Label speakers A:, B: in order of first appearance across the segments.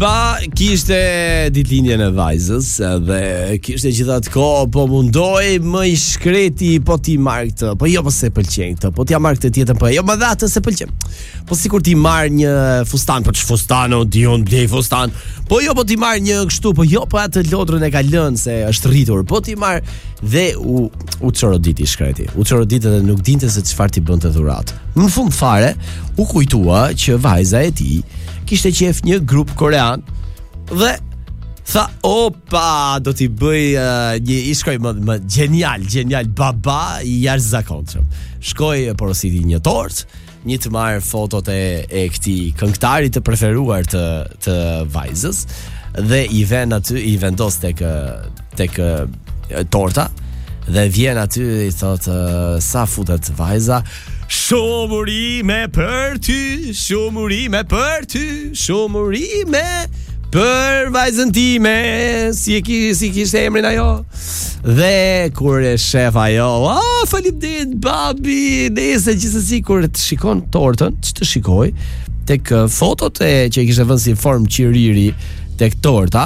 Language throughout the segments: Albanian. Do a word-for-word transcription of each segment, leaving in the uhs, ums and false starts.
A: Pa kishte ditëlindjen e vajzës dhe kishte gjithatë kohë, po mundoj më i shkreti, po ti marr këtë, po jo po se pëlqen këtë, po ti ja marr këtë tjetër, po jo më dha atë se pëlqen. Po sikur ti marr një fustan, po ç'fustan o diun blej fustan. Po jo po ti marr një kështu, po jo po atë lodrën e ka lënë se është rritur. Po ti marr dhe u u çoroditi shkreti. U çoroditi dhe nuk dinte se çfarë ti bënte dhuratë. Në fund fare u kujtua që vajza e tij kishte qef një grup korean dhe tha, opa, do t'i bëj uh, një, i shkoj më, më genial, genial, baba i jashtëzakonshëm. Shkoj e porositi një tort, një të marrë fotot e, e këtij këngëtari të preferuar të, të vajzës dhe i ven aty, i vendos tek, tek torta dhe vjen aty i thot, uh, sa futet vajza, shumurime për ty, shumurime për ty, shumurime për vajzën time, si e ki, si kishte emrin ajo. Dhe kur e shef ajo, ah, faleminderit babi, nëse gjithsesi kur të shikon tortën, ç'të shikoj tek fotot e që i kishte vënë si formë qiriri tek torta.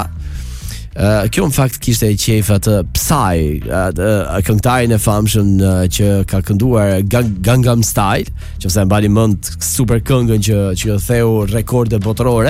A: Uh, kjo në fakt kishte qejf atë Psy, uh, uh, këngëtarin e famshëm uh, që ka kënduar Gang- Gangnam Style, që se mbani mend super këngën që që theu rekorde botërore.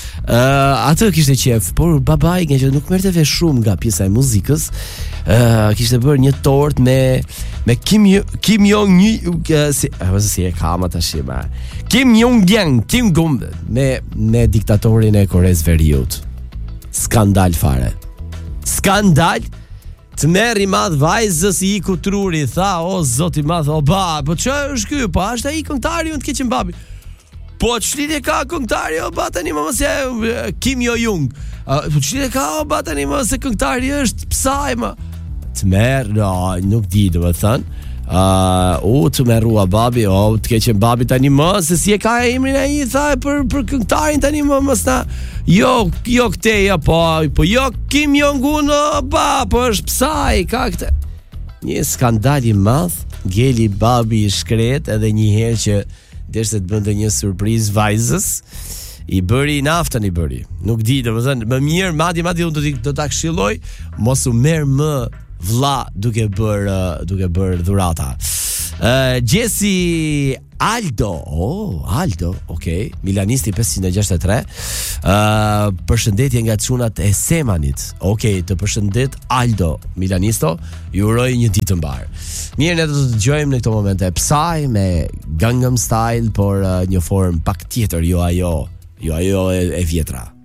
A: Uh, atë kishte qejf, por babai nga që nuk merrte vesh shumë nga pjesa e muzikës, uh, kishte bërë një tort me me Kim Kim Jong uh, si uh, si e kam tash më. Kim Jong Un, Kim Jong me me diktatorin e Koreas Veriut. Skandal fare. Skandal. Të merr i madh vajzës i iku truri, tha, o zoti i madh, o ba, po ç'është është ky? Po është ai këngëtari unë të keqën babi. Po ç'lidhje ka këngëtari, o ba tani më mos e Kim Jo-jung. Uh, po ç'lidhje ka, o ba tani më se këngëtari është Psy më. Të merr, no, nuk di domethënë. Uh, u të merrua babi, o të keqen babi tani më, se si e ka emrin ai, tha për për këngëtarin tani më mos na. Jo, jo këteja, po, po jo Kim Jong-un, ba, po është Psy, ka këtë. Një skandal i madh, ngeli babi i shkret edhe një herë që deshte të bënte një surprizë vajzës, i bëri naftën i bëri. Nuk di, domethënë, më mirë, madje madje unë do të do ta këshilloj, mos u merr më vlla duke bër uh, duke bër dhurata. Uh, Jesse Aldo, oh, Aldo, okay, milanisti pesëqind e gjashtëdhjetë e tre. Uh, përshëndetje nga çunat e Semanit. Okay, të përshëndet Aldo, milanisto, ju uroj një ditë të mbar. Mirë, ne do të dëgjojmë në këto momente Psy me Gangnam Style, por uh, një formë pak tjetër, jo ajo, jo ajo e, e vjetra.